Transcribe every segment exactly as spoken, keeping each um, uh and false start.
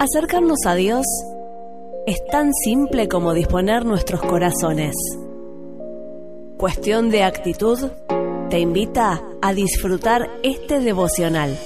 Acercarnos a Dios es tan simple como disponer nuestros corazones. Cuestión de actitud te invita a disfrutar este devocional.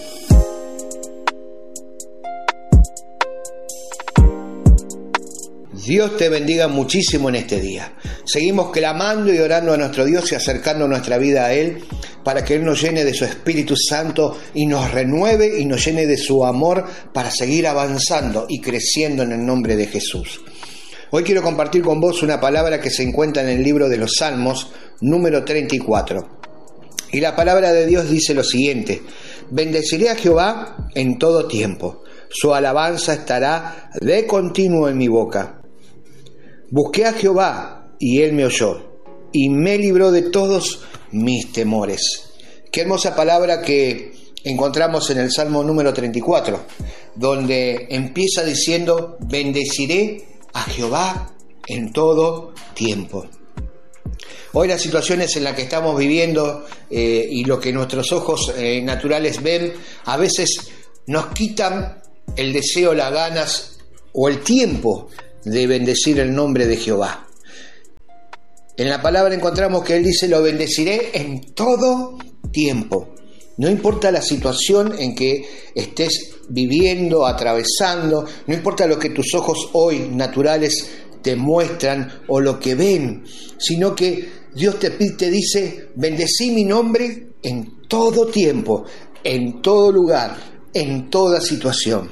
Dios te bendiga muchísimo en este día. Seguimos clamando y orando a nuestro Dios y acercando nuestra vida a Él para que Él nos llene de su Espíritu Santo y nos renueve y nos llene de su amor para seguir avanzando y creciendo en el nombre de Jesús. Hoy quiero compartir con vos una palabra que se encuentra en el libro de los Salmos, número treinta y cuatro. Y la palabra de Dios dice lo siguiente: bendeciré a Jehová en todo tiempo, su alabanza estará de continuo en mi boca. Busqué a Jehová y Él me oyó y me libró de todos mis temores. Qué hermosa palabra que encontramos en el Salmo número treinta y cuatro, donde empieza diciendo: bendeciré a Jehová en todo tiempo. Hoy las situaciones en las que estamos viviendo eh, y lo que nuestros ojos eh, naturales ven, a veces nos quitan el deseo, las ganas o el tiempo de bendecir el nombre de Jehová. En la palabra encontramos que Él dice: lo bendeciré en todo tiempo. No importa la situación en que estés viviendo, atravesando, no importa lo que tus ojos hoy naturales te muestran o lo que ven, sino que Dios te, te dice: bendecí mi nombre en todo tiempo, en todo lugar, en toda situación.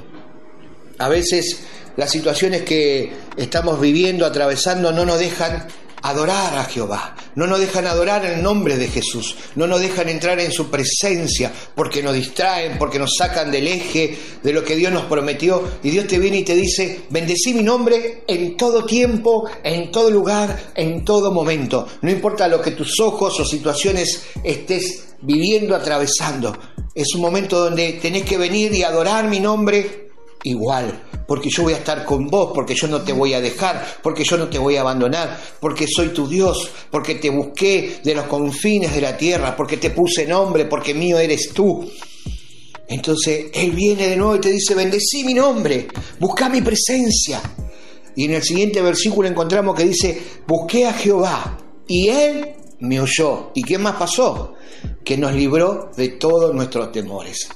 A veces las situaciones que estamos viviendo, atravesando, no nos dejan adorar a Jehová, no nos dejan adorar el nombre de Jesús, no nos dejan entrar en su presencia, porque nos distraen, porque nos sacan del eje de lo que Dios nos prometió. Y Dios te viene y te dice: bendecí mi nombre en todo tiempo, en todo lugar, en todo momento. No importa lo que tus ojos o situaciones estés viviendo, atravesando. Es un momento donde tenés que venir y adorar mi nombre igual, porque yo voy a estar con vos, porque yo no te voy a dejar, porque yo no te voy a abandonar, porque soy tu Dios, porque te busqué de los confines de la tierra, porque te puse nombre, porque mío eres tú. Entonces Él viene de nuevo y te dice: bendecí mi nombre, busca mi presencia. Y en el siguiente versículo encontramos que dice: busqué a Jehová y Él me oyó. ¿Y qué más pasó? Que nos libró de todos nuestros temores.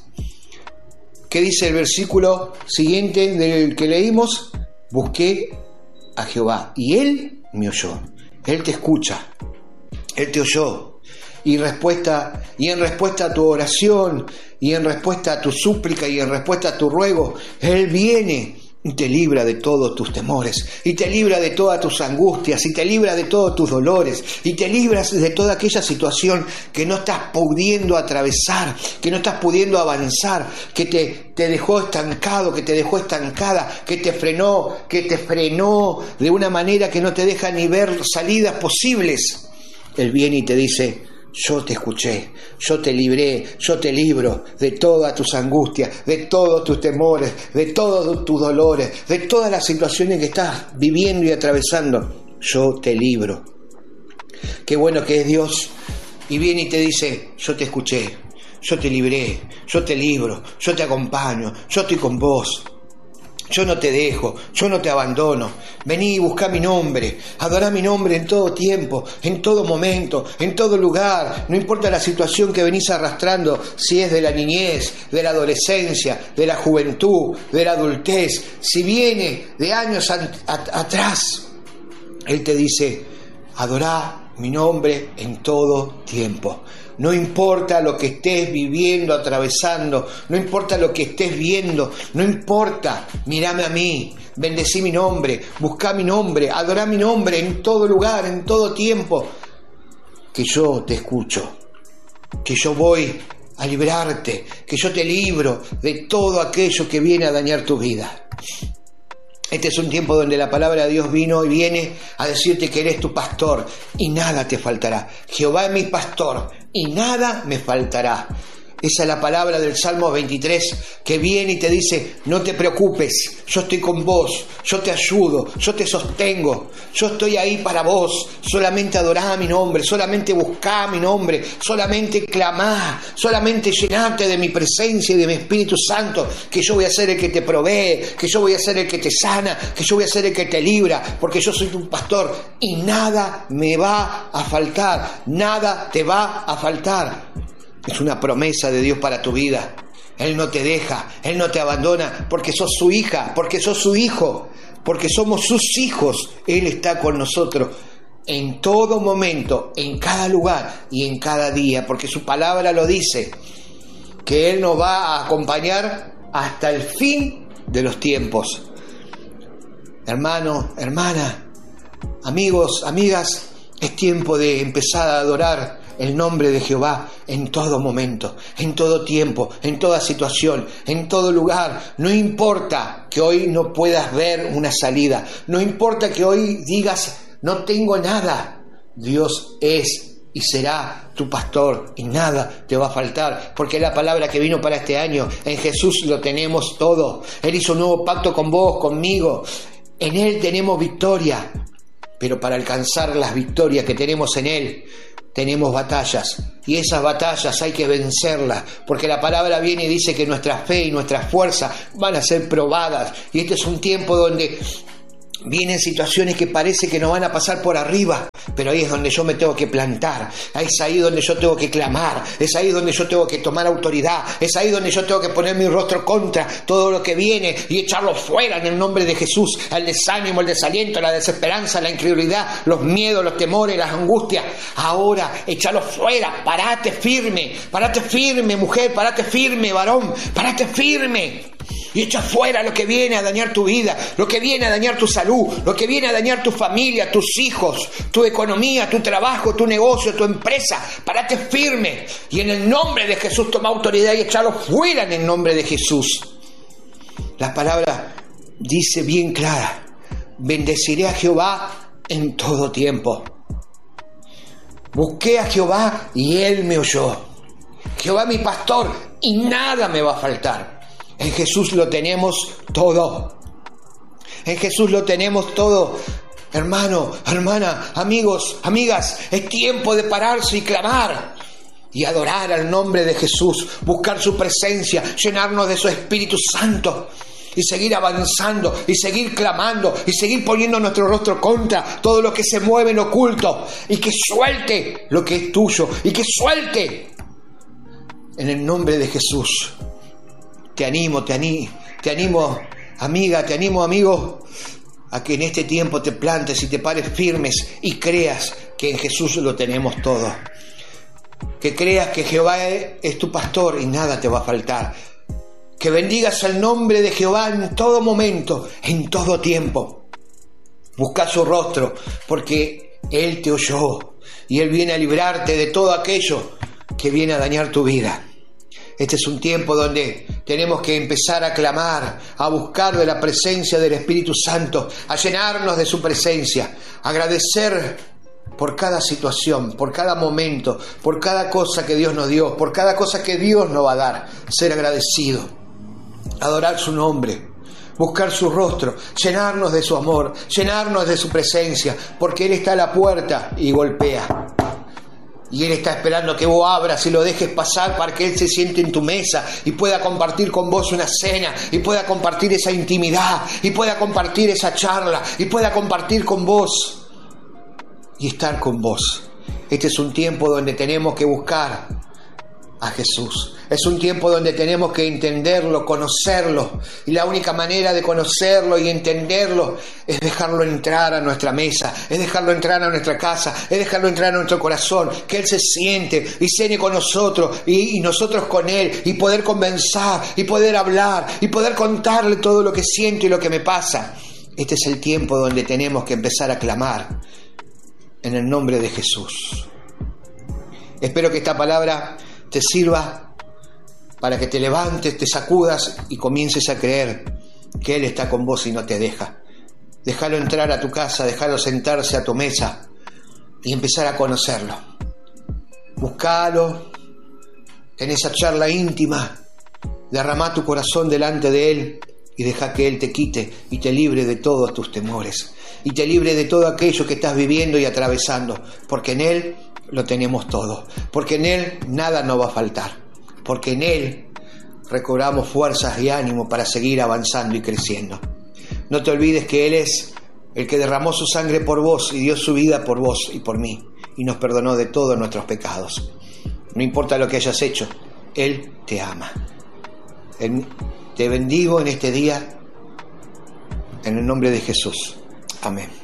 ¿Qué dice el versículo siguiente del que leímos? Busqué a Jehová y Él me oyó. Él te escucha, Él te oyó. Y, respuesta, y en respuesta a tu oración, y en respuesta a tu súplica, y en respuesta a tu ruego, Él viene y te libra de todos tus temores, y te libra de todas tus angustias, y te libra de todos tus dolores, y te libras de toda aquella situación que no estás pudiendo atravesar, que no estás pudiendo avanzar, que te, te dejó estancado, que te dejó estancada, que te frenó, que te frenó de una manera que no te deja ni ver salidas posibles. Él viene y te dice: yo te escuché, yo te libré, yo te libro de todas tus angustias, de todos tus temores, de todos tus dolores, de todas las situaciones que estás viviendo y atravesando. Yo te libro. Qué bueno que es Dios. Y viene y te dice: yo te escuché, yo te libré, yo te libro, yo te acompaño, yo estoy con vos. Yo no te dejo, yo no te abandono. Vení y buscá mi nombre, adorá mi nombre en todo tiempo, en todo momento, en todo lugar. No importa la situación que venís arrastrando, si es de la niñez, de la adolescencia, de la juventud, de la adultez, si viene de años a, a, atrás. Él te dice: adorá mi nombre en todo tiempo. No importa lo que estés viviendo, atravesando, no importa lo que estés viendo, no importa, mírame a mí, bendecí mi nombre, buscá mi nombre, adorá mi nombre en todo lugar, en todo tiempo, que yo te escucho, que yo voy a librarte, que yo te libro de todo aquello que viene a dañar tu vida. Este es un tiempo donde la palabra de Dios vino y viene a decirte que eres tu pastor y nada te faltará. Jehová es mi pastor y nada me faltará. Esa es la palabra del Salmo veintitrés que viene y te dice, no te preocupes, yo estoy con vos, yo te ayudo, yo te sostengo, yo estoy ahí para vos, solamente adorá mi nombre, solamente buscá mi nombre, solamente clamá, solamente llenate de mi presencia y de mi Espíritu Santo, que yo voy a ser el que te provee, que yo voy a ser el que te sana, que yo voy a ser el que te libra, porque yo soy tu pastor y nada me va a faltar, nada te va a faltar. Es una promesa de Dios para tu vida. Él no te deja, Él no te abandona, porque sos su hija, porque sos su hijo, porque somos sus hijos. Él está con nosotros en todo momento, en cada lugar y en cada día, porque su palabra lo dice, que Él nos va a acompañar hasta el fin de los tiempos. Hermano, hermana, amigos, amigas, es tiempo de empezar a adorar el nombre de Jehová en todo momento, en todo tiempo, en toda situación, en todo lugar. No importa que hoy no puedas ver una salida, no importa que hoy digas, no tengo nada. Dios es y será tu pastor y nada te va a faltar, porque es la palabra que vino para este año. En Jesús lo tenemos todo. Él hizo un nuevo pacto con vos, conmigo. En Él tenemos victoria, pero para alcanzar las victorias que tenemos en Él, tenemos batallas, y esas batallas hay que vencerlas, porque la palabra viene y dice que nuestra fe y nuestra fuerza van a ser probadas, y este es un tiempo donde vienen situaciones que parece que nos van a pasar por arriba, pero ahí es donde yo me tengo que plantar, es ahí donde yo tengo que clamar, es ahí donde yo tengo que tomar autoridad, es ahí donde yo tengo que poner mi rostro contra todo lo que viene y echarlo fuera en el nombre de Jesús, el desánimo, el desaliento, la desesperanza, la incredulidad, los miedos, los temores, las angustias. Ahora, echarlo fuera, parate firme, parate firme, mujer, parate firme, varón, parate firme. Y echa fuera lo que viene a dañar tu vida, lo que viene a dañar tu salud, lo que viene a dañar tu familia, tus hijos, tu economía, tu trabajo, tu negocio, tu empresa. Parate firme y en el nombre de Jesús toma autoridad y échalo fuera en el nombre de Jesús. La palabra dice bien clara, bendeciré a Jehová en todo tiempo. Busqué a Jehová y Él me oyó. Jehová mi pastor y nada me va a faltar. En Jesús lo tenemos todo. En Jesús lo tenemos todo. Hermano, hermana, amigos, amigas, es tiempo de pararse y clamar y adorar al nombre de Jesús, buscar su presencia, llenarnos de su Espíritu Santo y seguir avanzando y seguir clamando y seguir poniendo nuestro rostro contra todo lo que se mueve en oculto, y que suelte lo que es tuyo y que suelte en el nombre de Jesús. Te animo, te animo, te animo, amiga, te animo, amigo, a que en este tiempo te plantes y te pares firmes y creas que en Jesús lo tenemos todo. Que creas que Jehová es tu pastor y nada te va a faltar. Que bendigas el nombre de Jehová en todo momento, en todo tiempo. Busca su rostro, porque Él te oyó y Él viene a librarte de todo aquello que viene a dañar tu vida. Este es un tiempo donde tenemos que empezar a clamar, a buscar de la presencia del Espíritu Santo, a llenarnos de su presencia, a agradecer por cada situación, por cada momento, por cada cosa que Dios nos dio, por cada cosa que Dios nos va a dar. Ser agradecido, adorar su nombre, buscar su rostro, llenarnos de su amor, llenarnos de su presencia, porque Él está a la puerta y golpea. Y Él está esperando que vos abras y lo dejes pasar para que Él se siente en tu mesa y pueda compartir con vos una cena, y pueda compartir esa intimidad, y pueda compartir esa charla, y pueda compartir con vos y estar con vos. Este es un tiempo donde tenemos que buscar a Jesús. Es un tiempo donde tenemos que entenderlo, conocerlo. Y la única manera de conocerlo y entenderlo es dejarlo entrar a nuestra mesa, es dejarlo entrar a nuestra casa, es dejarlo entrar a nuestro corazón, que Él se siente y cene con nosotros y, y nosotros con Él, y poder conversar y poder hablar y poder contarle todo lo que siento y lo que me pasa. Este es el tiempo donde tenemos que empezar a clamar en el nombre de Jesús. Espero que esta palabra te sirva para que te levantes, te sacudas y comiences a creer que Él está con vos y no te deja. Déjalo entrar a tu casa, déjalo sentarse a tu mesa y empezar a conocerlo. Búscalo, ten esa charla íntima, derrama tu corazón delante de Él y deja que Él te quite y te libre de todos tus temores y te libre de todo aquello que estás viviendo y atravesando, porque en Él lo tenemos todo, porque en Él nada nos va a faltar, porque en Él recobramos fuerzas y ánimo para seguir avanzando y creciendo. No te olvides que Él es el que derramó su sangre por vos y dio su vida por vos y por mí y nos perdonó de todos nuestros pecados. No importa lo que hayas hecho, Él te ama. Te bendigo en este día, en el nombre de Jesús. Amén.